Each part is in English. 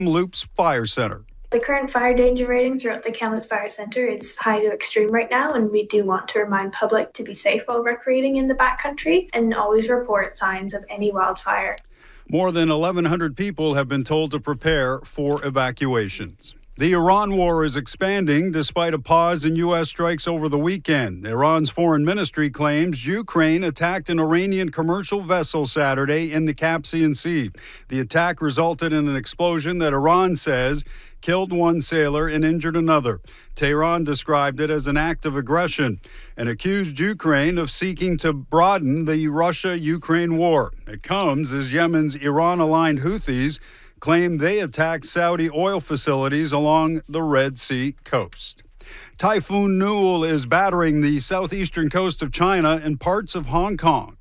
Kamloops Fire Center. The current fire danger rating throughout the Kamloops Fire Center is high to extreme right now, and we do want to remind public to be safe while recreating in the backcountry and always report signs of any wildfire. More than 1,100 people have been told to prepare for evacuations. The Iran war is expanding despite a pause in U.S. strikes over the weekend. Iran's foreign ministry claims Ukraine attacked an Iranian commercial vessel Saturday in the Caspian Sea. The attack resulted in an explosion that Iran says killed one sailor and injured another. Tehran described it as an act of aggression and accused Ukraine of seeking to broaden the Russia-Ukraine war. It comes as Yemen's Iran-aligned Houthis claim they attacked Saudi oil facilities along the Red Sea coast. Typhoon Newell is battering the southeastern coast of China and parts of Hong Kong.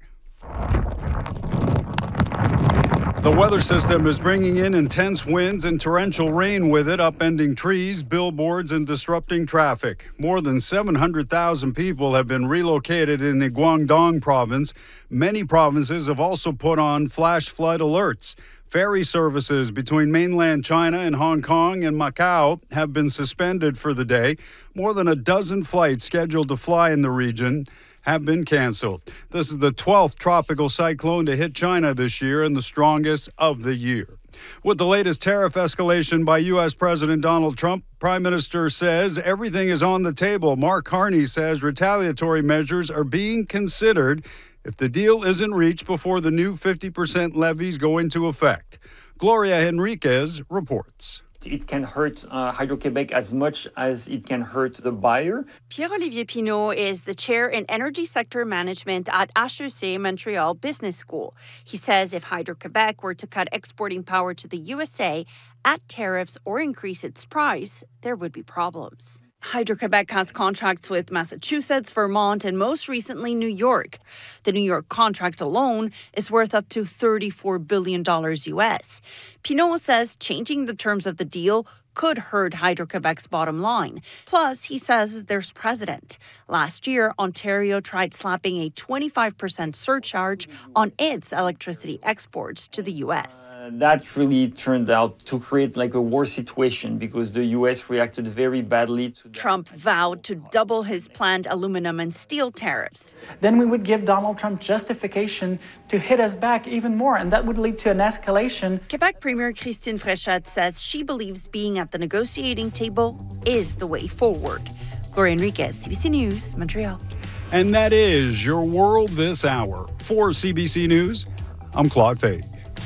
The weather system is bringing in intense winds and torrential rain with it, upending trees, billboards, and disrupting traffic. More than 700,000 people have been relocated in the Guangdong province. Many provinces have also put on flash flood alerts. Ferry services between mainland China and Hong Kong and Macau have been suspended for the day. More than a dozen flights scheduled to fly in the region have been canceled. This is the 12th tropical cyclone to hit China this year and the strongest of the year. With the latest tariff escalation by U.S. President Donald Trump, Prime Minister says everything is on the table. Mark Carney says retaliatory measures are being considered if the deal isn't reached before the new 50% levies go into effect. Gloria Henriquez reports. It can hurt Hydro-Québec as much as it can hurt the buyer. Pierre-Olivier Pinault is the chair in energy sector management at HEC Montreal Business School. He says if Hydro-Québec were to cut exporting power to the USA, add tariffs or increase its price, there would be problems. Hydro-Québec has contracts with Massachusetts, Vermont, and most recently New York. The New York contract alone is worth up to $34 billion US. Pinault says changing the terms of the deal could hurt Hydro-Québec's bottom line. Plus, he says there's precedent. Last year, Ontario tried slapping a 25% surcharge on its electricity exports to the U.S. That really turned out to create like a war situation because the U.S. reacted very badly to that. Trump vowed to double his planned aluminum and steel tariffs. Then we would give Donald Trump justification to hit us back even more, and that would lead to an escalation. Quebec Premier Christine Fréchette says she believes being at the negotiating table is the way forward. Gloria Enriquez, CBC News, Montreal. And that is your world this hour. For CBC News, I'm Claude Fay.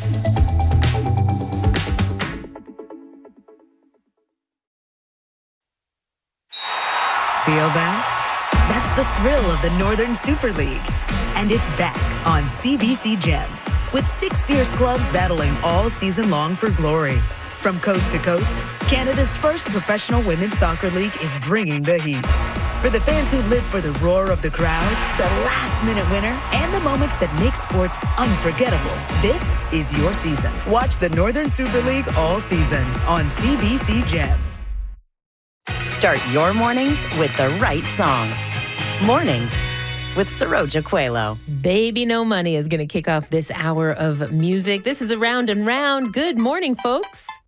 Feel that? That's the thrill of the Northern Super League. And it's back on CBC Gem, with 6 fierce clubs battling all season long for glory. From coast to coast, Canada's first professional women's soccer league is bringing the heat. For the fans who live for the roar of the crowd, the last-minute winner, and the moments that make sports unforgettable, this is your season. Watch the Northern Super League all season on CBC Gem. Start your mornings with the right song. Mornings with Saroja Coelho. Baby No Money is going to kick off this hour of music. This is Around and Round. Good morning, folks.